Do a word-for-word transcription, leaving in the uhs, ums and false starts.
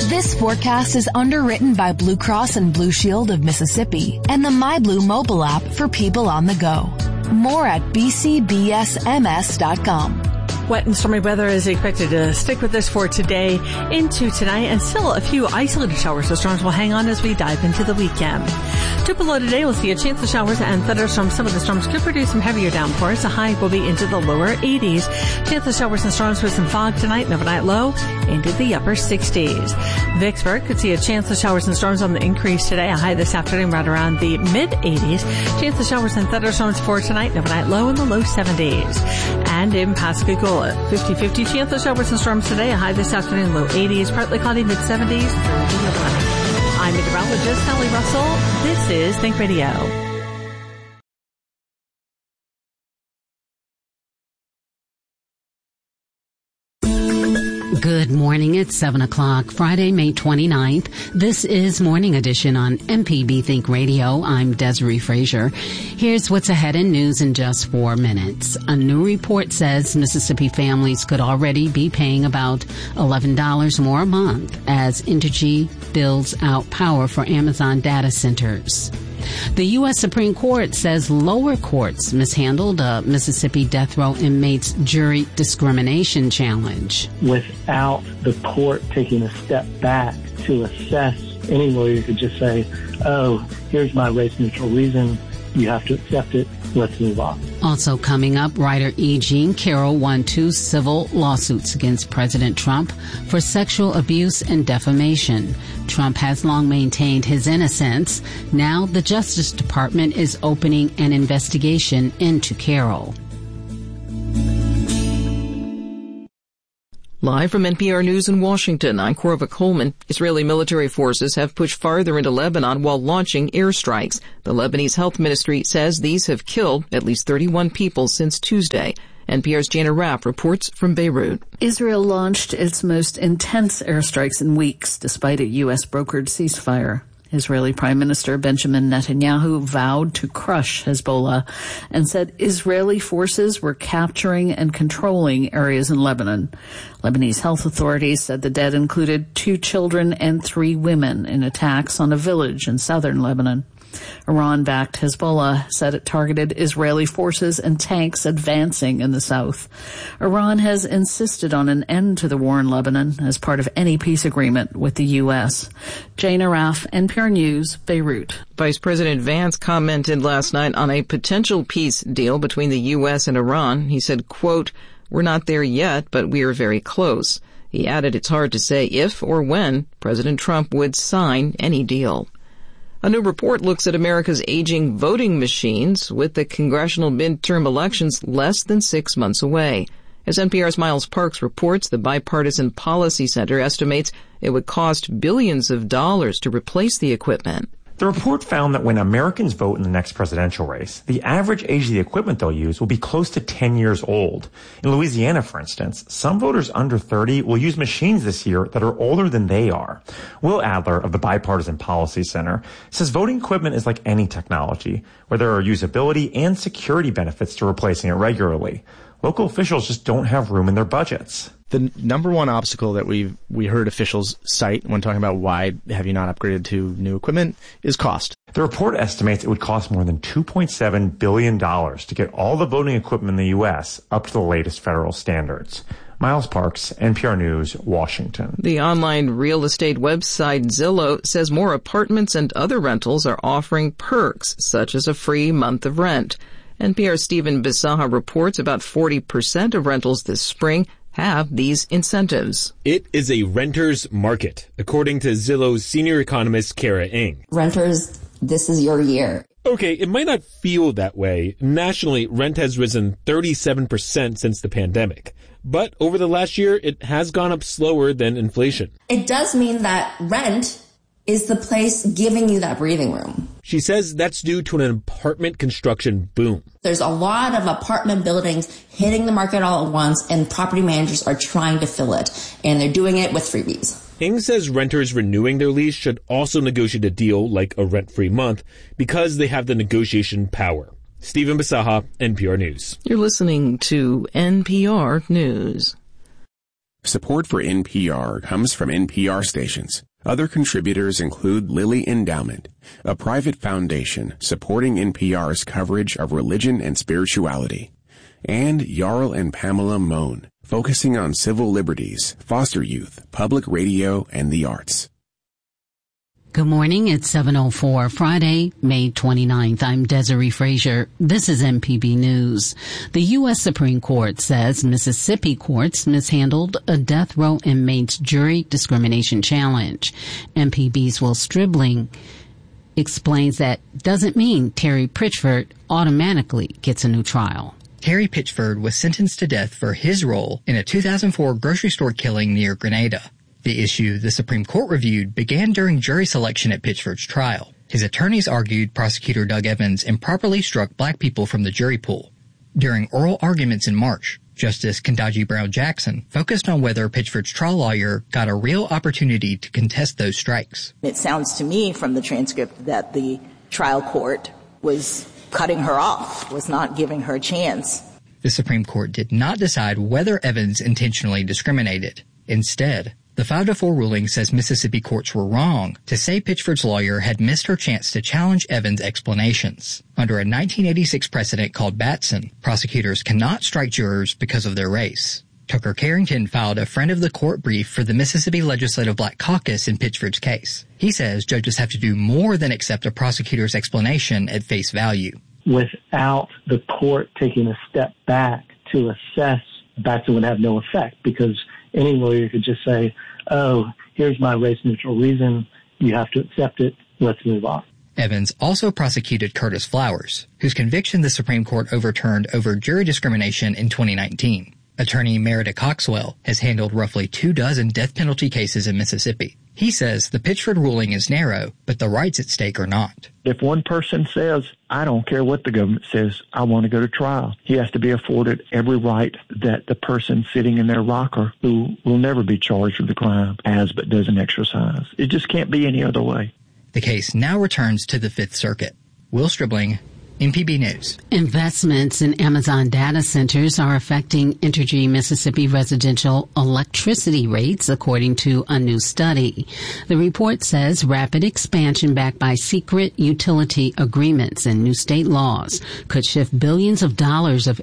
This forecast is underwritten by Blue Cross and Blue Shield of Mississippi and the MyBlue mobile app for people on the go. More at b c b s m s dot com. Wet and stormy weather is expected to stick with us for today into tonight, and still a few isolated showers or storms will hang on as we dive into the weekend. To below today, we'll see a chance of showers and thunderstorms. Some of the storms could produce some heavier downpours. The high will be into the lower eighties. Chance of showers and storms with some fog tonight, and overnight low into the upper sixties. Vicksburg could see a chance of showers and storms on the increase today. A high this afternoon right around the mid eighties. Chance of showers and thunderstorms for tonight, and overnight low in the low seventies. And in Pascagoula, fifty-fifty chance of showers and storms today. A high this afternoon, low eighties, partly cloudy, mid seventies. I'm meteorologist Sally Russell. This is Think Radio. Good morning. It's seven o'clock, Friday, May twenty-ninth. This is Morning Edition on M P B Think Radio. I'm Desiree Frazier. Here's what's ahead in news in just four minutes. A new report says Mississippi families could already be paying about eleven dollars more a month as Entergy builds out power for Amazon data centers. The U S Supreme Court says lower courts mishandled a Mississippi death row inmate's jury discrimination challenge. Without the court taking a step back to assess, any lawyer could just say, oh, here's my race-neutral reason. You have to accept it. Let's move on. Also coming up, writer E. Jean Carroll won two civil lawsuits against President Trump for sexual abuse and defamation. Trump has long maintained his innocence. Now the Justice Department is opening an investigation into Carroll. Live from N P R News in Washington, I'm Corva Coleman. Israeli military forces have pushed farther into Lebanon while launching airstrikes. The Lebanese Health Ministry says these have killed at least thirty-one people since Tuesday. N P R's Jana Raff reports from Beirut. Israel launched its most intense airstrikes in weeks, despite a U S brokered ceasefire. Israeli Prime Minister Benjamin Netanyahu vowed to crush Hezbollah and said Israeli forces were capturing and controlling areas in Lebanon. Lebanese health authorities said the dead included two children and three women in attacks on a village in southern Lebanon. Iran-backed Hezbollah said it targeted Israeli forces and tanks advancing in the south. Iran has insisted on an end to the war in Lebanon as part of any peace agreement with the U S. Jana Raff, N P R News, Beirut. Vice President Vance commented last night on a potential peace deal between the U S and Iran. He said, quote, "We're not there yet, but we are very close." He added it's hard to say if or when President Trump would sign any deal. A new report looks at America's aging voting machines with the congressional midterm elections less than six months away. As N P R's Miles Parks reports, the Bipartisan Policy Center estimates it would cost billions of dollars to replace the equipment. The report found that when Americans vote in the next presidential race, the average age of the equipment they'll use will be close to ten years old. In Louisiana, for instance, some voters under thirty will use machines this year that are older than they are. Will Adler of the Bipartisan Policy Center says voting equipment is like any technology, where there are usability and security benefits to replacing it regularly. Local officials just don't have room in their budgets. The number one obstacle that we we heard officials cite when talking about why have you not upgraded to new equipment is cost. The report estimates it would cost more than two point seven billion dollars to get all the voting equipment in the U S up to the latest federal standards. Miles Parks, N P R News, Washington. The online real estate website Zillow says more apartments and other rentals are offering perks, such as a free month of rent. N P R's Stephen Bisaha reports about forty percent of rentals this spring have these incentives. It is a renter's market, according to Zillow's senior economist Kara Ng. Renters, this is your year. Okay, it might not feel that way. Nationally, rent has risen thirty-seven percent since the pandemic. But over the last year, it has gone up slower than inflation. It does mean that rent is the place giving you that breathing room. She says that's due to an apartment construction boom. There's a lot of apartment buildings hitting the market all at once, and property managers are trying to fill it, and they're doing it with freebies. Ng says renters renewing their lease should also negotiate a deal like a rent-free month because they have the negotiation power. Stephen Bisaha, N P R News. You're listening to N P R News. Support for N P R comes from N P R stations. Other contributors include Lilly Endowment, a private foundation supporting N P R's coverage of religion and spirituality, and Jarl and Pamela Mohn, focusing on civil liberties, foster youth, public radio, and the arts. Good morning. It's seven oh four, Friday, May twenty-ninth. I'm Desiree Frazier. This is M P B News. The U S Supreme Court says Mississippi courts mishandled a death row inmate's jury discrimination challenge. M P B's Will Stribling explains that doesn't mean Terry Pitchford automatically gets a new trial. Terry Pitchford was sentenced to death for his role in a two thousand four grocery store killing near Grenada. The issue the Supreme Court reviewed began during jury selection at Pitchford's trial. His attorneys argued prosecutor Doug Evans improperly struck black people from the jury pool. During oral arguments in March, Justice Kendaji Brown Jackson focused on whether Pitchford's trial lawyer got a real opportunity to contest those strikes. It sounds to me from the transcript that the trial court was cutting her off, was not giving her a chance. The Supreme Court did not decide whether Evans intentionally discriminated. Instead, the five to four ruling says Mississippi courts were wrong to say Pitchford's lawyer had missed her chance to challenge Evans' explanations. Under a nineteen eighty-six precedent called Batson, prosecutors cannot strike jurors because of their race. Tucker Carrington filed a friend of the court brief for the Mississippi Legislative Black Caucus in Pitchford's case. He says judges have to do more than accept a prosecutor's explanation at face value. Without the court taking a step back to assess, Batson would have no effect because any lawyer could just say, oh, here's my race-neutral reason. You have to accept it. Let's move on. Evans also prosecuted Curtis Flowers, whose conviction the Supreme Court overturned over jury discrimination in twenty nineteen. Attorney Merida Coxwell has handled roughly two dozen death penalty cases in Mississippi. He says the Pitchford ruling is narrow, but the rights at stake are not. If one person says, I don't care what the government says, I want to go to trial, he has to be afforded every right that the person sitting in their rocker who will never be charged with a crime has but doesn't exercise. It just can't be any other way. The case now returns to the Fifth Circuit. Will Stribling, M P B News. Investments in Amazon data centers are affecting Entergy Mississippi residential electricity rates, according to a new study. The report says rapid expansion backed by secret utility agreements and new state laws could shift billions of dollars of